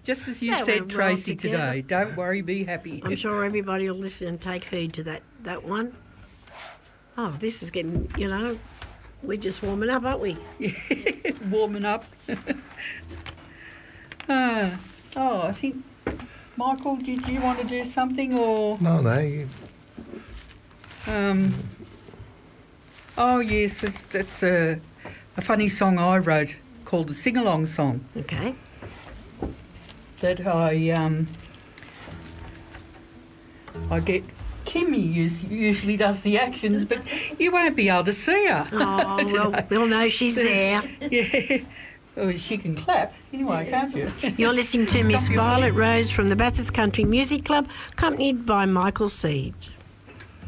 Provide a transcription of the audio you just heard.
Just as you That said, went well Tracy, together. today. Don't worry, be happy. I'm sure everybody will listen and take heed to that one. Oh, this is getting, we're just warming up, aren't we? Warming up. I think, Michael, did you want to do something or? No. Oh, yes, that's a funny song I wrote called the Sing-Along Song. Okay. That I get. Kimmy usually does the actions, but you won't be able to see her. Oh, well, we'll know she's there. Yeah. Well, she can clap anyway, can't you? You're listening to Miss Violet Rose from the Bathurst Country Music Club, accompanied by Michael Siege.